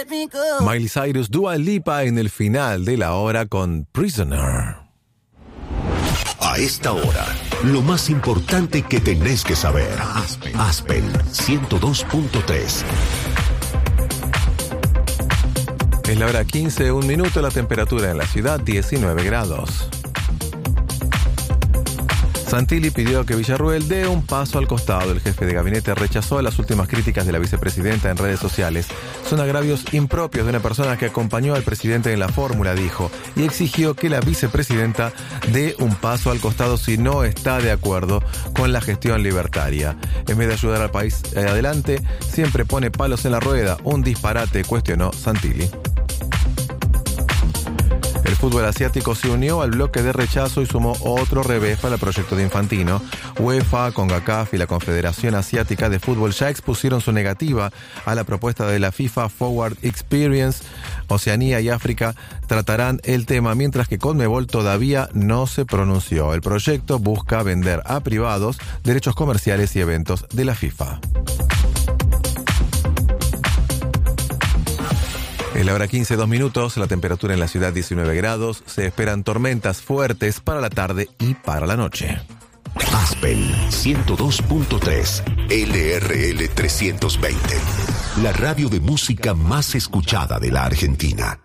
Miley Cyrus, Dua Lipa en el final de la hora con Prisoner. A esta hora, lo más importante que tenés que saber. Aspen 102.3. Es la hora 15, 1 minuto, la temperatura en la ciudad 19 grados. Santilli pidió que Villarruel dé un paso al costado. El jefe de gabinete rechazó las últimas críticas de la vicepresidenta en redes sociales. Son agravios impropios de una persona que acompañó al presidente en la fórmula, dijo, y exigió que la vicepresidenta dé un paso al costado si no está de acuerdo con la gestión libertaria. En vez de ayudar al país adelante, siempre pone palos en la rueda. Un disparate, cuestionó Santilli. El fútbol asiático se unió al bloque de rechazo y sumó otro revés para el proyecto de Infantino. UEFA, CONCACAF y la Confederación Asiática de Fútbol ya expusieron su negativa a la propuesta de la FIFA Forward Experience. Oceanía y África tratarán el tema, mientras que CONMEBOL todavía no se pronunció. El proyecto busca vender a privados derechos comerciales y eventos de la FIFA. Es la hora 15, 2 minutos, la temperatura en la ciudad 19 grados, se esperan tormentas fuertes para la tarde y para la noche. Aspen 102.3, LRL 320, la radio de música más escuchada de la Argentina.